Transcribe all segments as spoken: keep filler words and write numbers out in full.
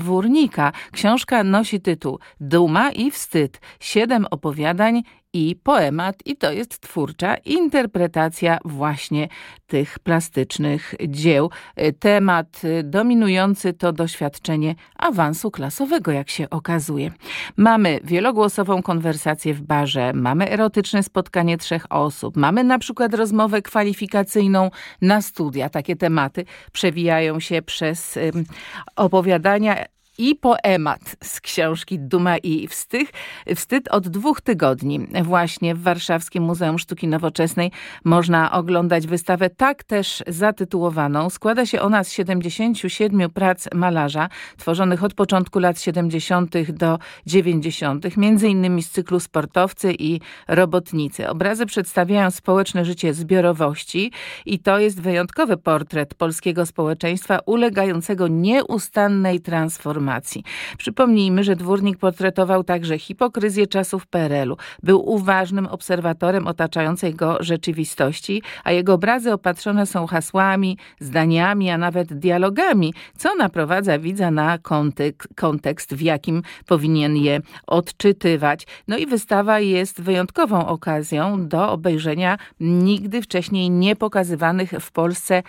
Dwórnika. Książka nosi tytuł Duma i wstyd. Siedem opowiadań i poemat, i to jest twórcza interpretacja właśnie tych plastycznych dzieł. Temat dominujący to doświadczenie awansu klasowego, jak się okazuje. Mamy wielogłosową konwersację w barze, mamy erotyczne spotkanie trzech osób, mamy na przykład rozmowę kwalifikacyjną na studia. Takie tematy przewijają się przez um, opowiadania i poemat z książki Duma i wstyd. Wstyd od dwóch tygodni. Właśnie w Warszawskim Muzeum Sztuki Nowoczesnej można oglądać wystawę tak też zatytułowaną. Składa się ona z siedemdziesięciu siedmiu prac malarza, tworzonych od początku lat siedemdziesiątych do dziewięćdziesiątych, między innymi z cyklu Sportowcy i Robotnicy. Obrazy przedstawiają społeczne życie zbiorowości i to jest wyjątkowy portret polskiego społeczeństwa ulegającego nieustannej transformacji. Przypomnijmy, że Dwórnik portretował także hipokryzję czasów P R L u. Był uważnym obserwatorem otaczającej go rzeczywistości, a jego obrazy opatrzone są hasłami, zdaniami, a nawet dialogami, co naprowadza widza na kontek- kontekst, w jakim powinien je odczytywać. No i wystawa jest wyjątkową okazją do obejrzenia nigdy wcześniej nie pokazywanych w Polsce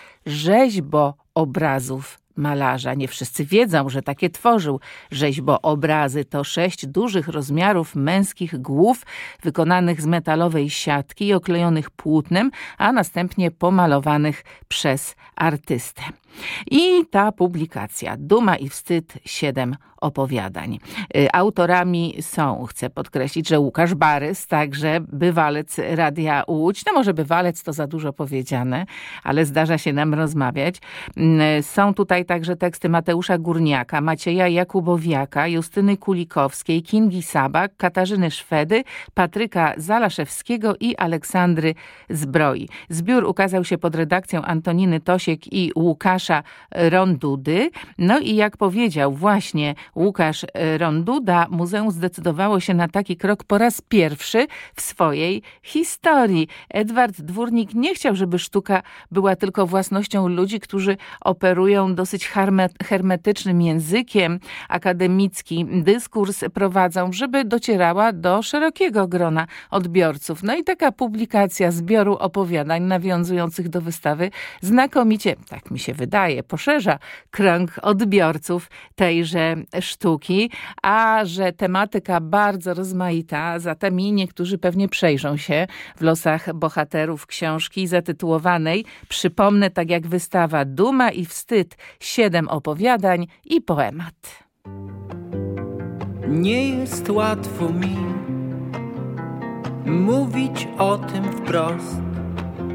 rzeźboobrazów malarza. Nie wszyscy wiedzą, że takie tworzył. Rzeźboobrazy to sześć dużych rozmiarów męskich głów wykonanych z metalowej siatki i oklejonych płótnem, a następnie pomalowanych przez artystę. I ta publikacja Duma i wstyd, siedem opowiadań. Autorami są, chcę podkreślić, że Łukasz Barys, także bywalec Radia Łódź. No może bywalec to za dużo powiedziane, ale zdarza się nam rozmawiać. Są tutaj także teksty Mateusza Górniaka, Macieja Jakubowiaka, Justyny Kulikowskiej, Kingi Sabak, Katarzyny Szwedy, Patryka Zalaszewskiego i Aleksandry Zbroi. Zbiór ukazał się pod redakcją Antoniny Tosiek i Łukasza Rondudy. No i jak powiedział właśnie Łukasz Ronduda, muzeum zdecydowało się na taki krok po raz pierwszy w swojej historii. Edward Dwórnik nie chciał, żeby sztuka była tylko własnością ludzi, którzy operują dosyć hermetycznym językiem, akademicki dyskurs prowadzą, żeby docierała do szerokiego grona odbiorców. No i taka publikacja zbioru opowiadań nawiązujących do wystawy znakomicie, tak mi się wydaje, poszerza krąg odbiorców tejże sztuki, a że tematyka bardzo rozmaita, zatem i niektórzy pewnie przejrzą się w losach bohaterów książki zatytułowanej, przypomnę, tak jak wystawa, Duma i wstyd, siedem opowiadań i poemat. Nie jest łatwo mi mówić o tym wprost.